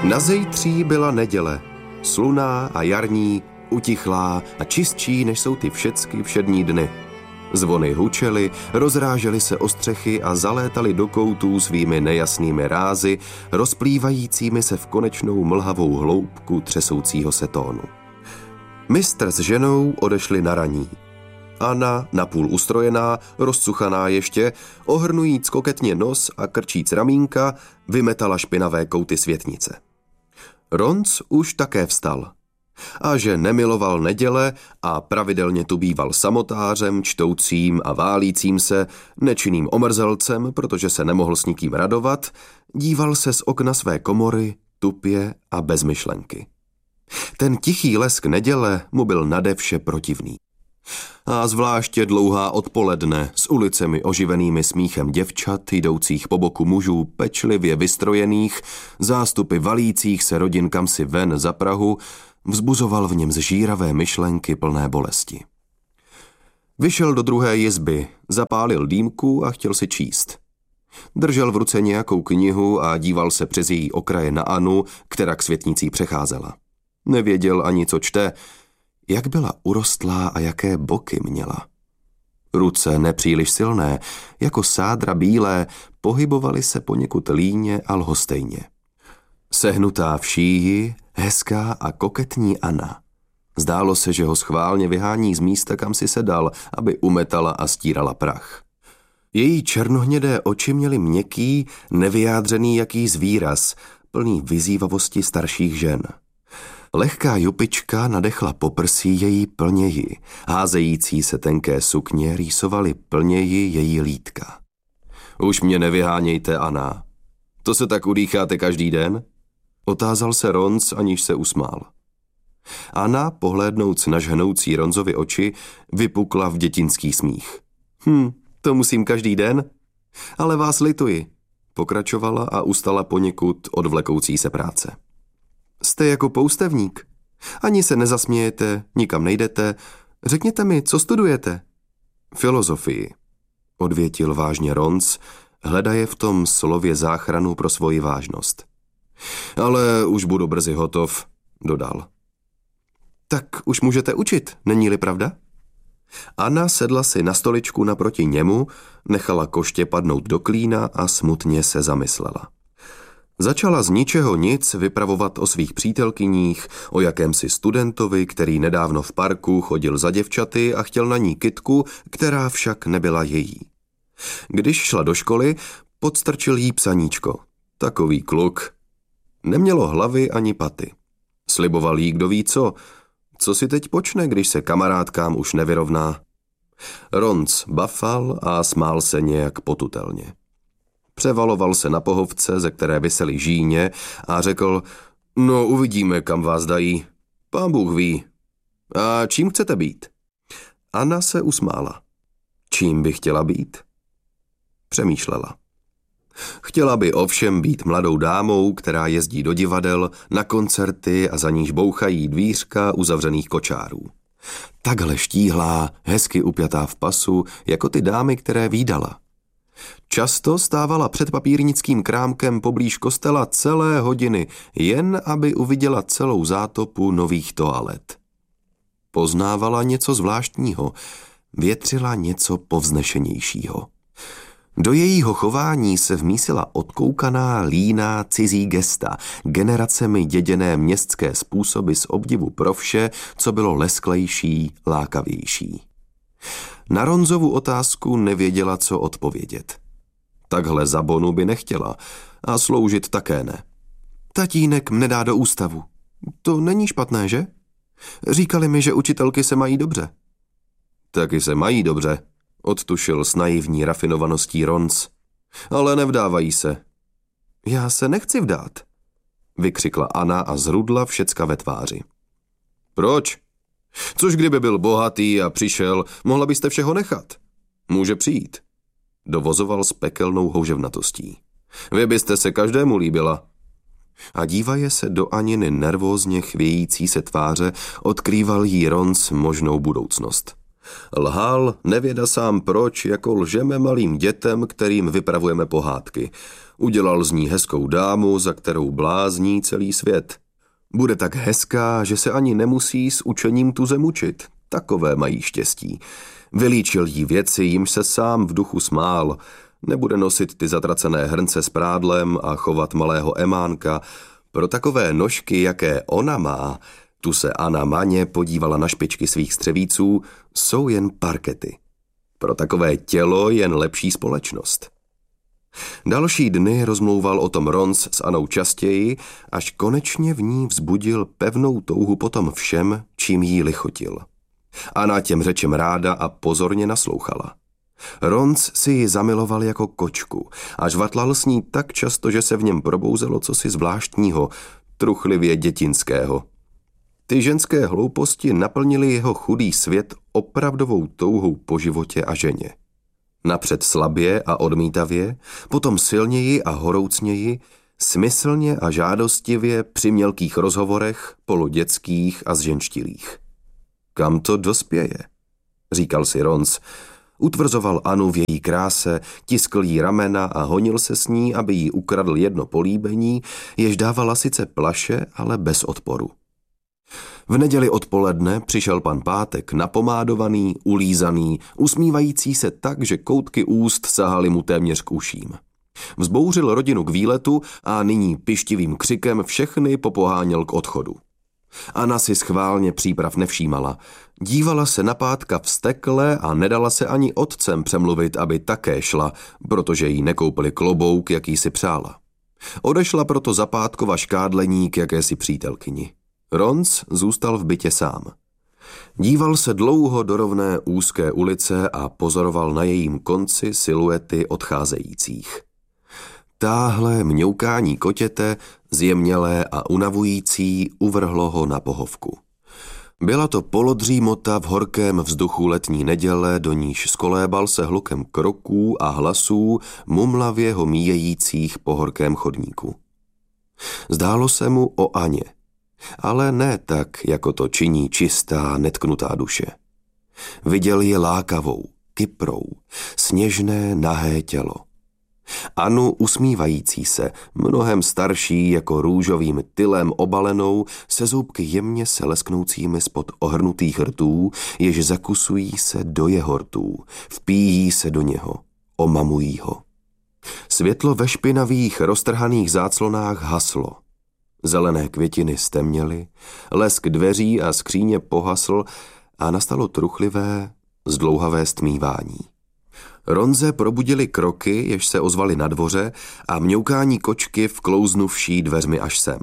Na zejtří byla neděle, slunná a jarní, utichlá a čistší, než jsou ty všecky všední dny. Zvony hučely, rozrážely se o střechy a zalétaly do koutů svými nejasnými rázy, rozplývajícími se v konečnou mlhavou hloubku třesoucího se tónu. Mistr s ženou odešli na raní. Anna, napůl ustrojená, rozcuchaná ještě, ohrnujíc koketně nos a krčíc ramínka, vymetala špinavé kouty světnice. Ronc už také vstal. A že nemiloval neděle a pravidelně tu býval samotářem, čtoucím a válícím se, nečinným omrzelcem, protože se nemohl s nikým radovat, díval se z okna své komory, tupě a bez myšlenky. Ten tichý lesk neděle mu byl nade vše protivný. A zvláště dlouhá odpoledne s ulicemi oživenými smíchem děvčat, jdoucích po boku mužů pečlivě vystrojených, zástupy valících se rodin kamsi ven za Prahu, vzbuzoval v něm zžíravé myšlenky plné bolesti. Vyšel do druhé jizby, zapálil dýmku a chtěl si číst. Držel v ruce nějakou knihu a díval se přes její okraje na Anu, která k světnicí přecházela. Nevěděl ani, co čte, jak byla urostlá a jaké boky měla. Ruce nepříliš silné, jako sádra bílé, pohybovaly se poněkud líně a lhostejně. Sehnutá v šíji, hezká a koketní Anna. Zdálo se, že ho schválně vyhání z místa, kam si sedal, aby umetala a stírala prach. Její černohnědé oči měly měkký, nevyjádřený jakýs výraz, plný vyzývavosti starších žen. Lehká jupička nadechla poprsí její plněji, házející se tenké sukně rýsovaly plněji její lítka. Už mě nevyhánějte, Anna. To se tak udýcháte každý den? Otázal se Ronc, aniž se usmál. Anna, pohlédnouc na žhnoucí Ronzovi oči, vypukla v dětinský smích. To musím každý den? Ale vás lituji, pokračovala a ustala poněkud od vlekoucí se práce. Jste jako poustevník. Ani se nezasmějete, nikam nejdete. Řekněte mi, co studujete? Filozofii, odvětil vážně Ronc, hledaje v tom slově záchranu pro svoji vážnost. Ale už budu brzy hotov, dodal. Tak už můžete učit, není-li pravda? Anna sedla si na stoličku naproti němu, nechala koště padnout do klína a smutně se zamyslela. Začala z ničeho nic vypravovat o svých přítelkyních, o jakémsi studentovi, který nedávno v parku chodil za děvčaty a chtěl na ní kytku, která však nebyla její. Když šla do školy, podstrčil jí psaníčko. Takový kluk. Nemělo hlavy ani paty. Sliboval jí kdo ví co si teď počne, když se kamarádkám už nevyrovná. Ronc bafal a smál se nějak potutelně. Převaloval se na pohovce, ze které visely žíně a řekl, no uvidíme, kam vás dají. Pán Bůh ví. A čím chcete být? Anna se usmála. Čím by chtěla být? Přemýšlela. Chtěla by ovšem být mladou dámou, která jezdí do divadel, na koncerty a za níž bouchají dvířka uzavřených kočárů. Takhle štíhlá, hezky upjatá v pasu, jako ty dámy, které vídala. Často stávala před papírnickým krámkem poblíž kostela celé hodiny, jen aby uviděla celou zátopu nových toalet. Poznávala něco zvláštního, větřila něco povznešenějšího. Do jejího chování se vmísila odkoukaná, líná, cizí gesta, generacemi děděné městské způsoby z obdivu pro vše, co bylo lesklejší, lákavější. Na Ronzovu otázku nevěděla, co odpovědět. Takhle za bonu by nechtěla a sloužit také ne. Tatínek mne dá do ústavu. To není špatné, že? Říkali mi, že učitelky se mají dobře. Taky se mají dobře, odtušil s naivní rafinovaností Ronc. Ale nevdávají se. Já se nechci vdát, vykřikla Anna a zrudla všecka ve tváři. Proč? Což kdyby byl bohatý a přišel, mohla byste všeho nechat. Může přijít. Dovozoval s pekelnou houževnatostí. Vy byste se každému líbila. A dívaje se do Aniny nervózně chvějící se tváře, odkrýval jí Ronc možnou budoucnost. Lhal, nevěda sám proč, jako lžeme malým dětem, kterým vypravujeme pohádky. Udělal z ní hezkou dámu, za kterou blázní celý svět. Bude tak hezká, že se ani nemusí s učením tuze mučit. Takové mají štěstí. Vylíčil jí věci, jimž se sám v duchu smál. Nebude nosit ty zatracené hrnce s prádlem a chovat malého emánka. Pro takové nožky, jaké ona má, tu se Anna maně podívala na špičky svých střevíců, jsou jen parkety. Pro takové tělo jen lepší společnost. Další dny rozmlouval o tom Ronc s Annou častěji, až konečně v ní vzbudil pevnou touhu potom všem, čím jí lichotil. Anna těm řečem ráda a pozorně naslouchala. Ronc si ji zamiloval jako kočku a žvatlal s ní tak často, že se v něm probouzelo cosi zvláštního, truchlivě dětinského. Ty ženské hlouposti naplnily jeho chudý svět opravdovou touhou po životě a ženě. Napřed slabě a odmítavě, potom silněji a horoucněji, smyslně a žádostivě při mělkých rozhovorech, polodětských a zženštilých. Kam to dospěje? Říkal si Ronc. Utvrzoval Anu v její kráse, tiskl jí ramena a honil se s ní, aby jí ukradl jedno políbení, jež dávala sice plaše, ale bez odporu. V neděli odpoledne přišel pan Pátek napomádovaný, ulízaný, usmívající se tak, že koutky úst sahaly mu téměř k uším. Vzbouřil rodinu k výletu a nyní pyštivým křikem všechny popoháněl k odchodu. Anna si schválně příprav nevšímala. Dívala se na Pátka vztekle a nedala se ani otcem přemluvit, aby také šla, protože jí nekoupili klobouk, jaký si přála. Odešla proto za Pátkova škádlení k jakési přítelkyni. Ronc zůstal v bytě sám. Díval se dlouho do rovné úzké ulice a pozoroval na jejím konci siluety odcházejících. Táhle mňoukání kotěte, zjemnělé a unavující, uvrhlo ho na pohovku. Byla to polodřímota v horkém vzduchu letní neděle, do níž skolébal se hlukem kroků a hlasů mumlavě ho míjejících po horkém chodníku. Zdálo se mu o Aně, ale ne tak, jako to činí čistá, netknutá duše. Viděl je lákavou, kyprou, sněžné, nahé tělo. Anu usmívající se, mnohem starší jako růžovým tylem obalenou, se zúbky jemně se lesknoucími spod ohrnutých rtů, jež zakusují se do jeho rtů, vpíjí se do něho, omamují ho. Světlo ve špinavých, roztrhaných záclonách haslo. Zelené květiny stemněly, lesk dveří a skříně pohasl a nastalo truchlivé, zdlouhavé stmívání. Ronze probudili kroky, jež se ozvaly na dvoře a mňoukání kočky vklouznuvší dveřmi až sem.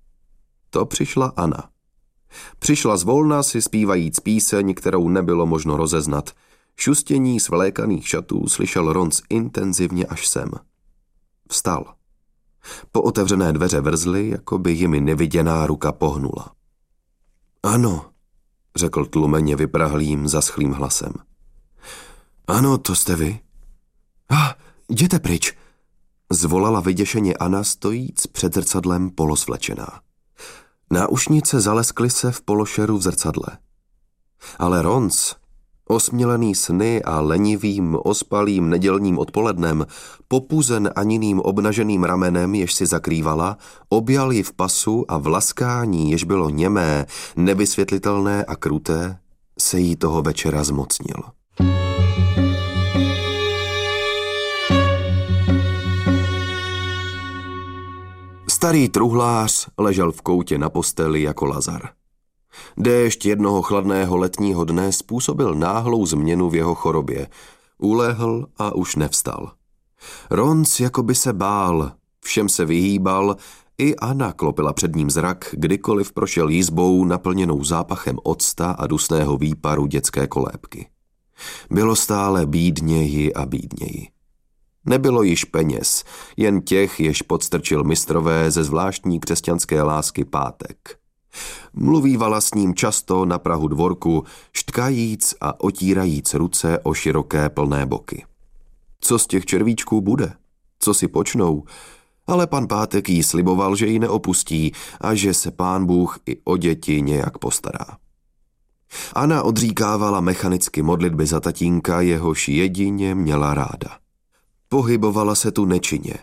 To přišla Anna. Přišla zvolna si zpívajíc píseň, kterou nebylo možno rozeznat. Šustění svlékaných šatů slyšel Ronc intenzivně až sem. Vstal. Po otevřené dveře vrzly, jako by jimi neviděná ruka pohnula. Ano, řekl tlumeně vyprahlým, zaschlým hlasem. Ano, to jste vy. Jděte pryč, zvolala vyděšeně Anna stojíc před zrcadlem polosvlečená. Náušnice zaleskly se v pološeru v zrcadle. Ale Ronc, osmělený sny a lenivým, ospalým nedělním odpolednem, popuzen Aniným obnaženým ramenem, jež si zakrývala, objal ji v pasu a v laskání, jež bylo němé, nevysvětlitelné a kruté, se jí toho večera zmocnil. Starý truhlář ležel v koutě na posteli jako Lazar. Déšť jednoho chladného letního dne způsobil náhlou změnu v jeho chorobě. Ulehl a už nevstal. Ronc jakoby se bál, všem se vyhýbal, i Anna klopila před ním zrak, kdykoliv prošel jizbou naplněnou zápachem octa a dusného výparu dětské kolébky. Bylo stále bídněji a bídněji. Nebylo již peněz, jen těch, jež podstrčil mistrové ze zvláštní křesťanské lásky Pátek. Mluvívala s ním často na prahu dvorku, štkajíc a otírajíc ruce o široké plné boky. Co z těch červíčků bude? Co si počnou? Ale pan Pátek jí sliboval, že ji neopustí a že se pán Bůh i o děti nějak postará. Anna odříkávala mechanicky modlitby za tatínka, jehož jedině měla ráda. Pohybovala se tu nečinně.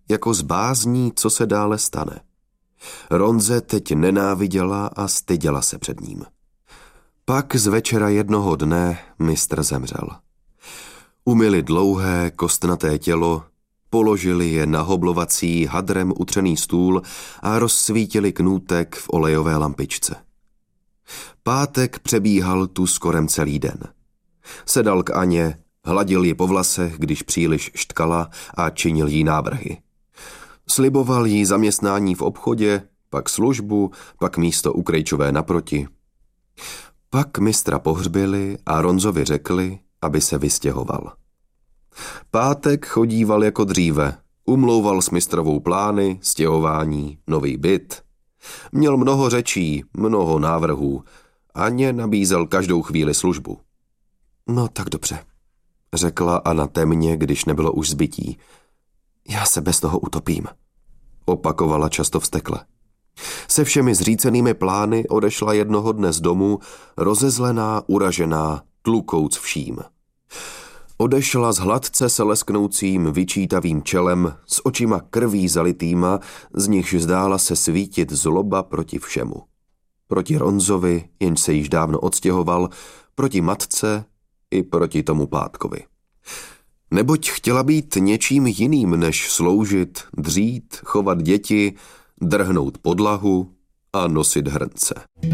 jako z bázní, co se dále stane. Ronze teď nenáviděla a styděla se před ním. Pak z večera jednoho dne mistr zemřel. Umyli dlouhé, kostnaté tělo, položili je na hoblovací, hadrem utřený stůl a rozsvítili knůtek v olejové lampičce. Pátek přebíhal tu skorem celý den. Sedal k Aně, hladil ji po vlasech, když příliš štkala, a činil jí návrhy. Sliboval jí zaměstnání v obchodě, pak službu, pak místo u Krejčové naproti. Pak mistra pohřbili a Ronzovi řekli, aby se vystěhoval. Pátek chodíval jako dříve, umlouval s mistrovou plány, stěhování, nový byt. Měl mnoho řečí, mnoho návrhů. Aně nabízel každou chvíli službu. No tak dobře, řekla Anna temně, když nebylo už zbytí. Já se bez toho utopím, opakovala často vztekle. Se všemi zřícenými plány odešla jednoho dne z domu, rozezlená, uražená, tlukouc vším. Odešla s hladce se lesknoucím, vyčítavým čelem, s očima krví zalitýma, z nichž zdála se svítit zloba proti všemu. Proti Ronzovi, jenž se již dávno odstěhoval, proti matce i proti tomu Pátkovi. Neboť chtěla být něčím jiným, než sloužit, dřít, chovat děti, drhnout podlahu a nosit hrnce.